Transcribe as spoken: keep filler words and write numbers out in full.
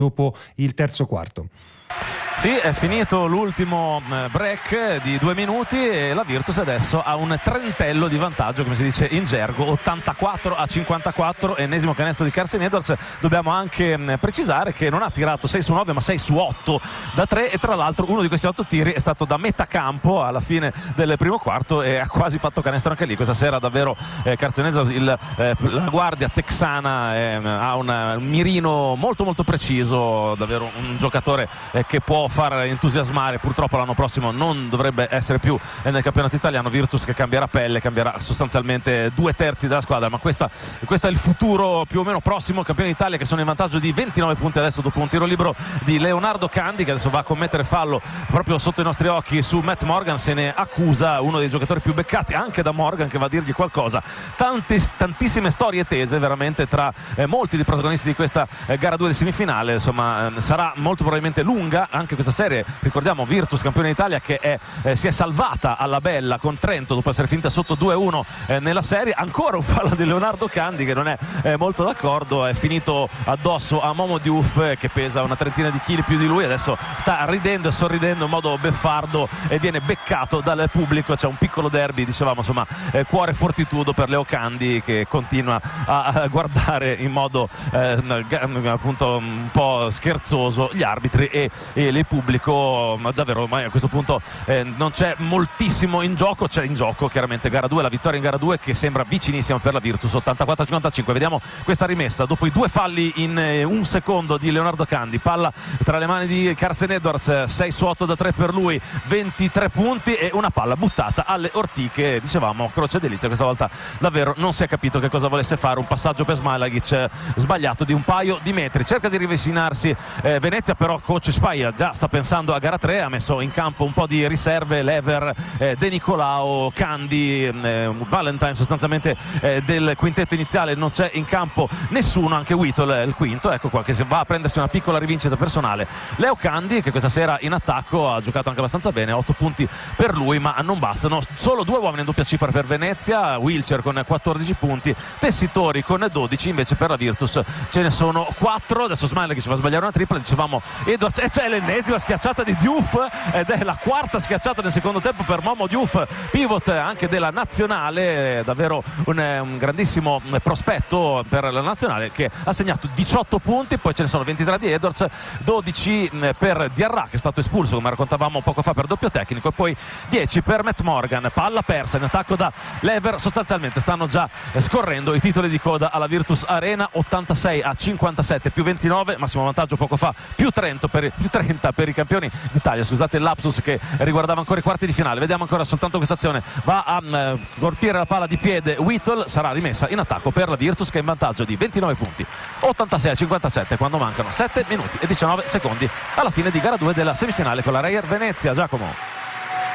dopo il terzo quarto. Sì, è finito l'ultimo break di due minuti e la Virtus adesso ha un trentello di vantaggio, come si dice in gergo, ottantaquattro a cinquantaquattro, ennesimo canestro di Carson Edwards. Dobbiamo anche precisare che non ha tirato sei su nove ma sei su otto da tre, e tra l'altro uno di questi otto tiri è stato da metà campo alla fine del primo quarto e ha quasi fatto canestro anche lì. Questa sera davvero eh, Carson Edwards, il, eh, la guardia texana, eh, ha un, un mirino molto molto preciso, davvero un giocatore eh, che può far entusiasmare. Purtroppo l'anno prossimo non dovrebbe essere più nel campionato italiano. Virtus che cambierà pelle, cambierà sostanzialmente due terzi della squadra, ma questa, questo è il futuro più o meno prossimo. Il campione d'Italia che sono in vantaggio di ventinove punti adesso dopo un tiro libero di Leonardo Candi, che adesso va a commettere fallo proprio sotto i nostri occhi su Matt Morgan. Se ne accusa uno dei giocatori più beccati anche da Morgan, che va a dirgli qualcosa. Tanti, tantissime storie tese veramente tra eh, molti dei protagonisti di questa eh, gara due di semifinale. Insomma, eh, sarà molto probabilmente lunga anche questa serie. Ricordiamo Virtus campione d'Italia che è, eh, si è salvata alla bella con Trento dopo essere finita sotto due a uno eh, nella serie. Ancora un fallo di Leonardo Candi che non è eh, molto d'accordo, è finito addosso a Momo Diouf eh, che pesa una trentina di chili più di lui. Adesso sta ridendo e sorridendo in modo beffardo e viene beccato dal pubblico. C'è un piccolo derby, dicevamo, insomma, eh, cuore fortitudo per Leo Candi, che continua a, a guardare in modo eh, appunto un po' scherzoso gli arbitri e, e il pubblico. Ma davvero ormai a questo punto eh, non c'è moltissimo in gioco. C'è in gioco chiaramente gara due, la vittoria in gara due che sembra vicinissima per la Virtus, ottantaquattro a cinquantacinque. Vediamo questa rimessa dopo i due falli in eh, un secondo di Leonardo Candi. Palla tra le mani di Carson Edwards, sei su otto da tre per lui, ventitré punti, e una palla buttata alle ortiche. Dicevamo croce delizia, questa volta davvero non si è capito che cosa volesse fare. Un passaggio per Smailagic sbagliato di un paio di metri. Cerca di rivicinarsi eh, Venezia, però coach Spaglia già sta pensando a gara tre, ha messo in campo un po' di riserve, Lever, eh, De Nicolao, Candi, eh, Valentine sostanzialmente eh, del quintetto iniziale. Non c'è in campo nessuno, anche Whittle il quinto, ecco qua, che va a prendersi una piccola rivincita personale. Leo Candi che questa sera in attacco ha giocato anche abbastanza bene, otto punti per lui, ma non bastano. Solo due uomini in doppia cifra per Venezia, Wilcher con quattordici punti, Tessitori con dodici, invece per la Virtus ce ne sono quattro. Adesso Smiley che ci va a sbagliare una tripla, dicevamo Edwards, e c'è l'ennesima schiacciata di Diouf ed è la quarta schiacciata nel secondo tempo per Momo Diouf, pivot anche della nazionale, davvero un, un grandissimo prospetto per la nazionale, che ha segnato diciotto punti. Poi ce ne sono ventitré di Edwards, dodici per Diarra che è stato espulso come raccontavamo poco fa per doppio tecnico, e poi dieci per Matt Morgan. Palla persa in attacco da Lever. Sostanzialmente stanno già scorrendo i titoli di coda alla Virtus Arena, ottantasei a cinquantasette più ventinove, massimo vantaggio poco fa, più trenta per, più trenta per i campioni d'Italia. Scusate il lapsus che riguardava ancora i quarti di finale. Vediamo ancora soltanto questa azione, va a uh, colpire la palla di piede Whittle, sarà rimessa in attacco per la Virtus che è in vantaggio di ventinove punti, ottantasei a cinquantasette quando mancano sette minuti e diciannove secondi alla fine di gara due della semifinale con la Reyer Venezia. Giacomo.